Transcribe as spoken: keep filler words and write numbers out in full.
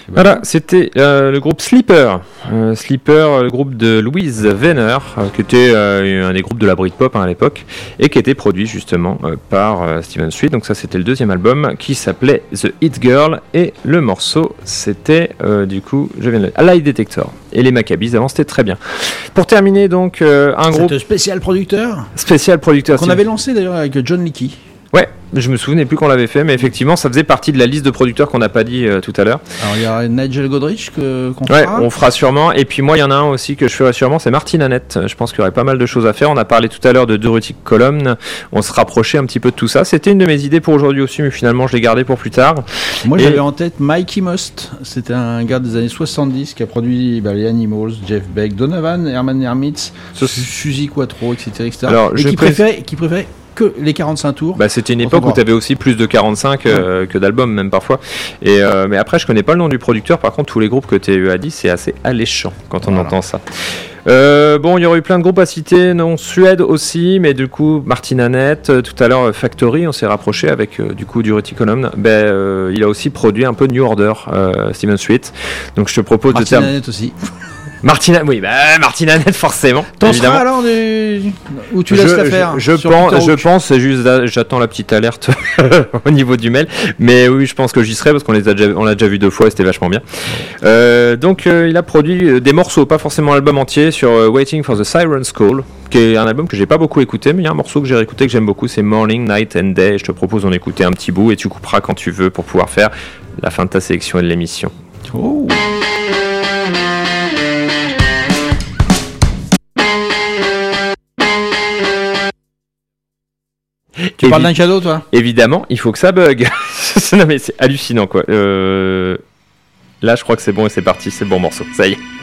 Voilà, c'était euh, le groupe Sleeper. Euh, Sleeper, le groupe de Louise Venner, euh, qui était euh, un des groupes de la Britpop hein, à l'époque, et qui était produit justement euh, par euh, Stephen Sweet. Donc ça, c'était le deuxième album qui s'appelait The Hit Girl, et le morceau, c'était euh, du coup, je viens de le... Lie Detector. Et les Maccabees, avant, c'était très bien. Pour terminer, donc, euh, un groupe... C'était spécial producteur Spécial producteur. Qu'on avait lancé d'ailleurs avec John Leckie. Ouais, je me souvenais plus qu'on l'avait fait, mais effectivement, ça faisait partie de la liste de producteurs qu'on n'a pas dit euh, tout à l'heure. Alors, il y a Nigel Godrich que, qu'on ouais, fera. on fera sûrement. Et puis moi, il y en a un aussi que je ferai sûrement, c'est Martin Annette. Je pense qu'il y aurait pas mal de choses à faire. On a parlé tout à l'heure de Durutic Column. On se rapprochait un petit peu de tout ça. C'était une de mes idées pour aujourd'hui aussi, mais finalement, je l'ai gardé pour plus tard. Moi, et... j'avais en tête Mikey Must. C'était un gars des années soixante-dix qui a produit bah, les Animals, Jeff Beck, Donovan, Herman Hermits, Ce... Suzy Quattro, et cetera et cetera. Alors, et je qui, préf... préférait, qui préférait que les quarante-cinq tours. Bah, c'était une époque où tu avais aussi plus de quarante-cinq euh, ouais. que d'albums même parfois. Et, euh, mais après je connais pas le nom du producteur, par contre tous les groupes que tu as dit c'est assez alléchant quand on voilà. entend ça. Euh, bon, il y aurait eu plein de groupes à citer, non, Suède aussi, mais du coup Martin Annette, euh, tout à l'heure Factory, on s'est rapproché avec euh, du coup du Reticulum. Ben, euh, il a aussi produit un peu New Order, euh, Stephen Sweet. Donc je te propose Martin de terminer. Annette aussi. Martina, oui, bah, Martina Annette forcément. T'en seras alors du... où tu laisses je, la faire. Je, je pense, je pense, c'est juste, j'attends la petite alerte au niveau du mail. Mais oui, je pense que j'y serai parce qu'on les a déjà, on l'a déjà vu deux fois et c'était vachement bien. Euh, donc, euh, il a produit des morceaux, pas forcément l'album entier, sur euh, Waiting for the Siren's Call, qui est un album que j'ai pas beaucoup écouté, mais il y a un morceau que j'ai réécouté que j'aime beaucoup, c'est Morning, Night and Day. Je te propose d'en écouter un petit bout et tu couperas quand tu veux pour pouvoir faire la fin de ta sélection et de l'émission. Oh. Tu Évi- parles d'un cadeau, toi ? Évidemment, il faut que ça bug. Non mais c'est hallucinant, quoi. Euh... Là, je crois que c'est bon et c'est parti, c'est le bon morceau. Ça y est.